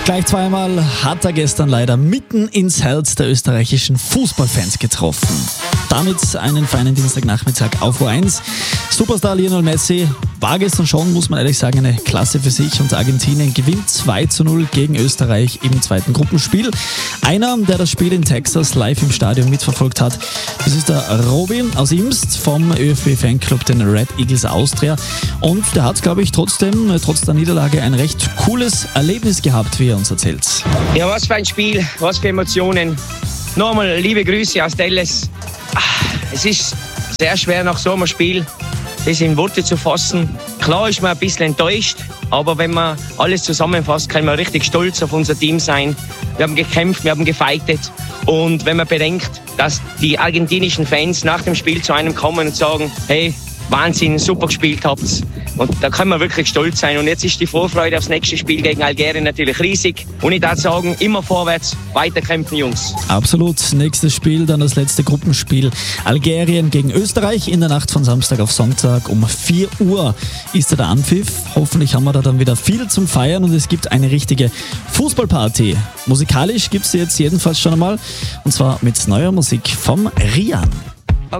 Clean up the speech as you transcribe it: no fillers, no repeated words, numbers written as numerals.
Gleich zweimal hat er gestern leider mitten ins Herz der österreichischen Fußballfans getroffen. Damit einen feinen Dienstagnachmittag auf O1. Superstar Lionel Messi war gestern schon, muss man ehrlich sagen, eine Klasse für sich und Argentinien gewinnt 2:0 gegen Österreich im zweiten Gruppenspiel. Einer, der das Spiel in Texas live im Stadion mitverfolgt hat, das ist der Robin aus Imst vom ÖFB-Fanclub, den Red Eagles Austria. Und der hat, glaube ich, trotz der Niederlage ein recht cooles Erlebnis gehabt, wie er uns erzählt. Ja, was für ein Spiel, was für Emotionen. Nochmal liebe Grüße aus Dallas. Es ist sehr schwer nach so einem Spiel, das in Worte zu fassen. Klar ist man ein bisschen enttäuscht, aber wenn man alles zusammenfasst, kann man richtig stolz auf unser Team sein. Wir haben gekämpft, wir haben gefeitet. Und wenn man bedenkt, dass die argentinischen Fans nach dem Spiel zu einem kommen und sagen, hey, Wahnsinn, super gespielt habt. Und da kann man wirklich stolz sein. Und jetzt ist die Vorfreude aufs nächste Spiel gegen Algerien natürlich riesig. Und ich darf sagen, immer vorwärts, weiterkämpfen, Jungs. Absolut. Nächstes Spiel, dann das letzte Gruppenspiel. Algerien gegen Österreich in der Nacht von Samstag auf Sonntag. Um 4 Uhr ist der Anpfiff. Hoffentlich haben wir da dann wieder viel zum Feiern und es gibt eine richtige Fußballparty. Musikalisch gibt es jetzt jedenfalls schon einmal. Und zwar mit neuer Musik vom Rian.